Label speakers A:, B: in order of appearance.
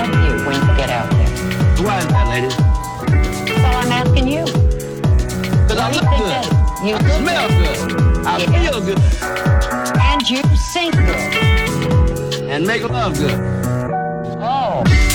A: love you when you get out there.
B: Why is that, lady?
A: Well, I'm asking you.
B: Because I look good.
A: You
B: I
A: look
B: smell
A: good.
B: good. I
A: Yeah.
B: feel good.
A: And you sing good.
B: And make love good.
A: Oh.